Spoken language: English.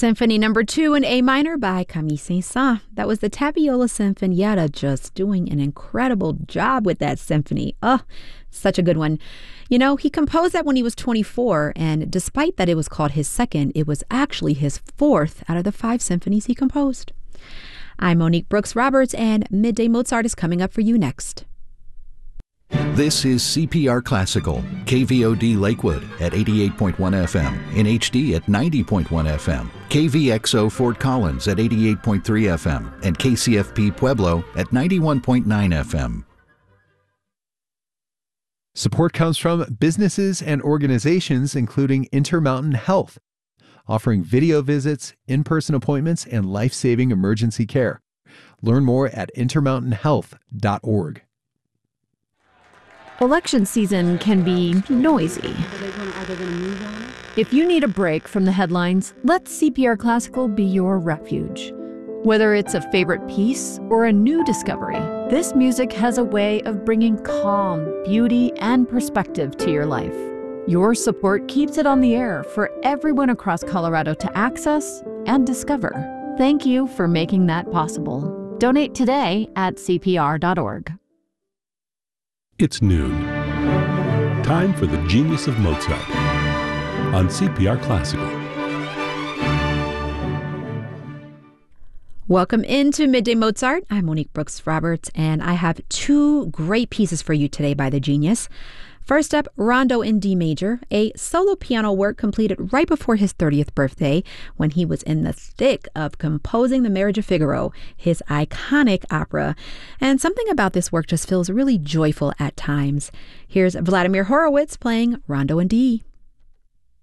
Symphony Number 2 in A minor by Camille Saint-Saëns. That was the Tapiola Sinfonietta, just doing an incredible job with that symphony. Oh, such a good one. You know, he composed that when he was 24, and despite that it was called his second, it was actually his fourth out of the 5 symphonies he composed. I'm Monique Brooks Roberts, and Midday Mozart is coming up for you next. This is CPR Classical, KVOD Lakewood at 88.1 FM, in HD at 90.1 FM, KVXO Fort Collins at 88.3 FM, and KCFP Pueblo at 91.9 FM. Support comes from businesses and organizations including Intermountain Health, offering video visits, in-person appointments, and life-saving emergency care. Learn more at intermountainhealth.org. Election season can be noisy. If you need a break from the headlines, let CPR Classical be your refuge. Whether it's a favorite piece or a new discovery, this music has a way of bringing calm, beauty, and perspective to your life. Your support keeps it on the air for everyone across Colorado to access and discover. Thank you for making that possible. Donate today at CPR.org. It's noon. Time for the Genius of Mozart on CPR Classical. Welcome into Midday Mozart. I'm Monique Brooks Roberts, and I have 2 great pieces for you today by the genius. First up, Rondo in D major, a solo piano work completed right before his 30th birthday when he was in the thick of composing The Marriage of Figaro, his iconic opera. And something about this work just feels really joyful at times. Here's Vladimir Horowitz playing Rondo in D.